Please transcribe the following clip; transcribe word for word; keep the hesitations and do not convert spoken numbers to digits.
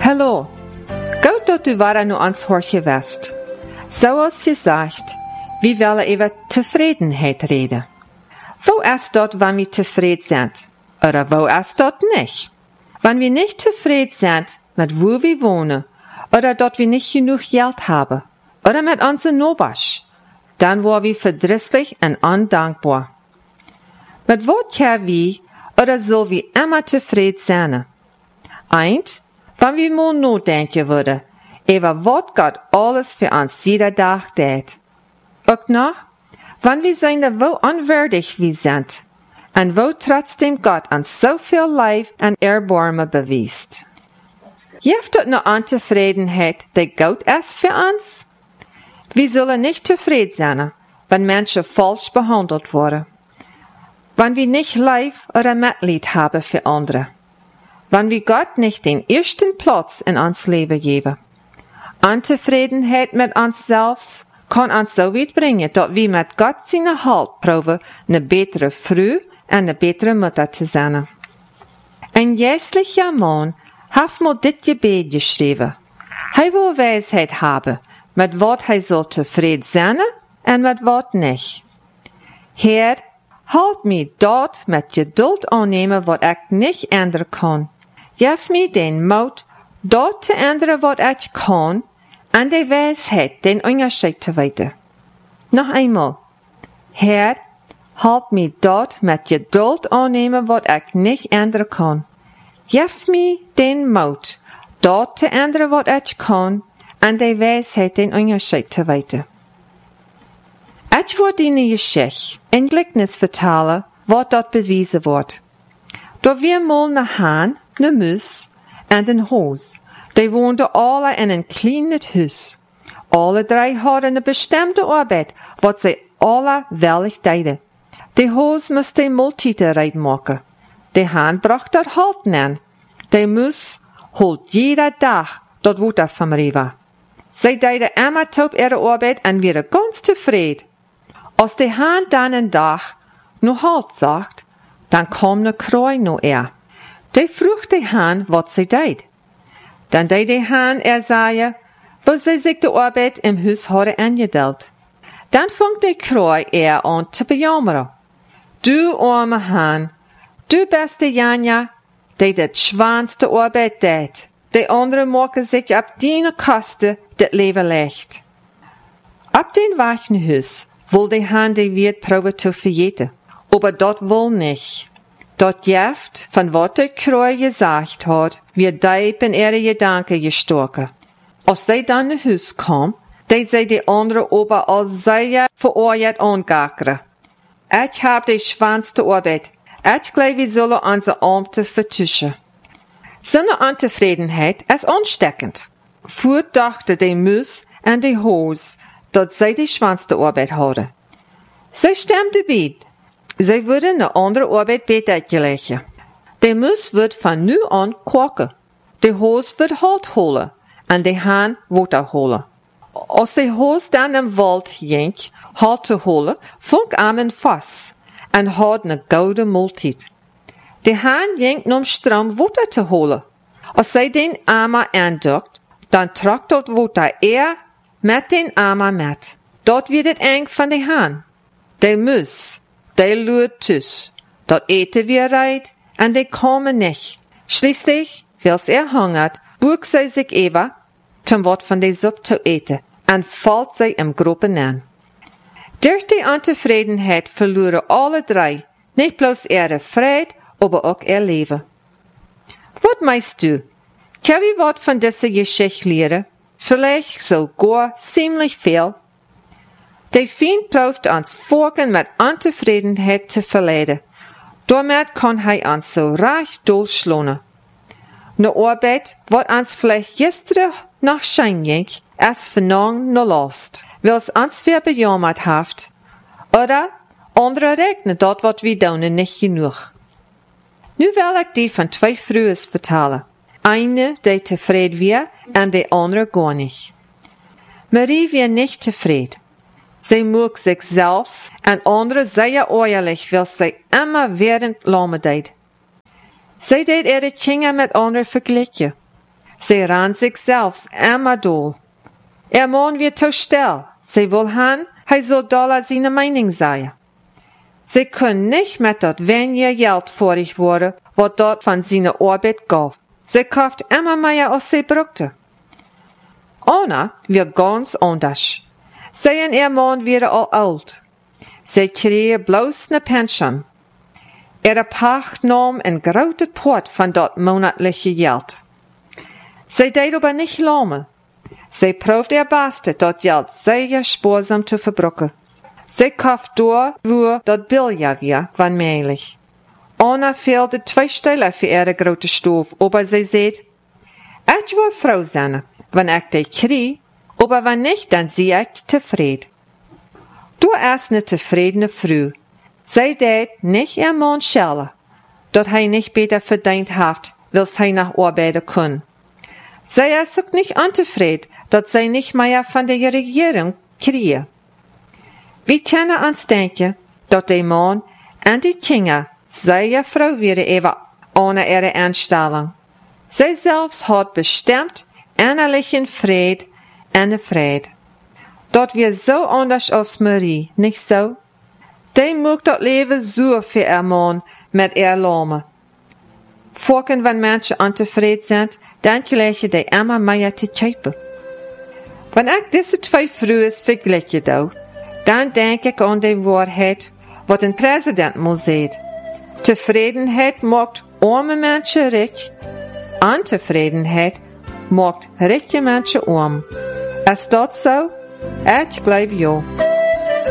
Hallo, gut dat du wieder nu ans Horche west. Zoals je zegt, we willen over tevredenheid reden. Wo ist dort, wann wir tevreden sind? Oder wo ist dort nicht? Wenn wir nicht tevreden sind, mit wo wir wohnen, oder dort wir nicht genug Geld haben, oder mit unseren Nobas, dann waren wir verdrießlich und undankbar. Mit wat können wir, oder soll wir immer tevreden sein? Eint, wenn wir mal nachdenken würden, über wat Gott alles für uns jeder Tag tät. Auch noch, wenn wir sehen, wo unwürdig wir sind, und wo trotzdem Gott uns so viel Leid und Erbarmen bewiest. Jeft dort noch Untefriedenheit, die Gott ist für uns? Wir sollen nicht zufrieden sein, wenn Menschen falsch behandelt worden. Wenn wir nicht Leid oder Mitleid haben für andere. Wenn wir Gott nicht den ersten Platz in uns Leben geben. Untefriedenheit mit uns selbst kann uns so weit bringen, dass wir mit Gott seine Halt proben, eine bessere Frau und eine bessere Mutter zu sein. Ein jährlicher Mann hat mal dit Gebet geschrieben. Er will Weisheit haben, mit wat er soll zufrieden sein und mit wat nicht. Herr, halt mich dort mit Geduld annehmen, wat ich nicht ändern kann. Gib mir den Mut, dort zu ändern, wat ich kann, und die Weisheit, den Unterschied zu weiten. Noch einmal. Herr, halt mich dort mit Geduld annehmen, wat ich nicht ändern kann. Gib mir den Mut, dort zu ändern, wat ich kann, und die Weisheit, den Unterschied zu weiten. Ich wollte eine Geschichte, ein Gleichnis vertellen, was dort bewiesen wird. Da wir mal eine Hahn, eine Maus und ein Hos. Die woonden alle in een kleinen Haus. Alle drei hadden eine bestimmte Arbeit, wat sie alle wellig deden. Die Hos musste Multiten machen. Die Hahn bracht dort Halten an. Die Maus holt jeder Tag dort Water vom River. Sie deden immer top ihre Arbeit und waren ganz zufrieden. Als die Hahn dann einen Tag noch Halt sagt, dann kam eine Kreu noch er. Die vroeg die Hahn, was sie deed. Dann deed die Hahn er sagen, wo sie sich die Arbeit im Haus hadden angedeelt. Dann fängt die Kreu er an zu bejammern. Du arme Hahn, du bist die Janja, die die schwanste Arbeit deed. Die anderen machen sich ab deine Kosten das Leben leicht. Ab den Wachenhaus will die Hahn die Wirt proben zu verjeten. Aber dort wohl nicht. Dort jeft, von wat die Kreu gesagt hat, wird deep in ihre Gedanken gestoken. Als sie dann in Haus kam, die sie die andere ober als sehr verurteilt angackere. Ich hab die schwanste Arbeit. Ich glaube, wir sollen unsere Amte vertuschen. So eine Untefriedenheit ist ansteckend. Vor dachte die Maus und die Hose, dass sie die schwanste Arbeit hadden. Sie stimmte bei. Sie würde eine andere Arbeit besser gelegen. Die Maus wird von nu an quaken. Die Hose wird Halt holen und die Hahn Water holen. Als die Hose dann im Wald ging, Halt zu holen, fängt an ein Fass und hat eine gouden Multit. Die Hahn ging um Strom Water zu holen. Als sie den Eimer andockt, dann tragt dort Water er mit den Eimer mit. Dort wird es eng von die Hahn. Die Maus, die luert tus. Dort eten wir reit, und die kommen nicht. Schließlich, wils er hungert, bugt sie sich über, zum Wort von der Suppe zu eten, und fällt sie im Gruppen an. Durch die Untefriedenheit verloren alle drei, nicht bloß ihre Freude, aber auch ihr Leben. Was meinst du? Kann wir was von dieser Geschichte lernen? Vielleicht sogar ziemlich viel. Der Feind probt uns Folgen mit Untefriedenheit zu verleiden. Damit kann er uns so reich durchschlagen. Eine Arbeit, wat uns vielleicht gestern nach Schein ging, ist vernang noch lost, weil es uns wer bejammert hat. Oder andere regnen dort, wat wir tun, nicht genug. Nu will ich die von zwei Frauen vertellen. Eine, die zufrieden wird, und die andere gar nicht. Marie wird nicht zufrieden. Sie mag sich selbst und andere sehr ehrlich, weil sie immer während Lamme deed. Sie deed ihre Kinder mit anderen vergleichen. Zij ran zich zelfs immer doel. Er man weer te stil. Zij wil han, hij soll doller seine Meinung sagen. Sie können nicht mit dat wenige Geld vorig worden, wat dort von seiner Arbeit gaf. Sie kauft immer mehr, als sie brauchte. Anna wird ganz anders. Sie und ihr Mann werden al alt. Sie kriegen bloß ne Pension. Ihre Pacht nahm ein großes Part von dort monatliche Geld. Sie deed aber nicht lange. Sie proeft ihr Beste, dort Geld sehr sparsam zu verbrucken. Sie kauft door, wo dat Billjahr wir, wann möglich. Anna fehlte zwei Stellen für ihre große Stuf, aber sie sagt, ich will froh sein, wenn ich die krieg, aber wenn nicht, dann sie ich zufrieden. Du erst ne zufriedene Frau. Sie deed nicht ihr Mann schellen, dort hij nicht beter verdient hat, wils hij nach arbeiten kann. Sie ist auch nicht unzufrieden, dat sie nicht mehr von der Regierung kriegen. Wir können uns denken, dat der Mann und die Kinder sehr froh wären über ohne ihre Einstellung. Sie selbst hat bestimmt innerlichen Fried und Fried. Dat wir so anders als Marie, nicht so? Die mag dat Leben so für ihr Mann mit ihr Lome. Vorken, wenn Menschen unzufrieden sind, dann gleichen die immer mehr zu kämpfen. Wenn ich diese zwei Frauen vergleiche, dann denke ich an die Wahrheit, was ein Präsident muss sehen. Zufriedenheit macht arme Menschen reich, Unzufriedenheit macht reiche Menschen arm. Ist das so? Ich glaube ja.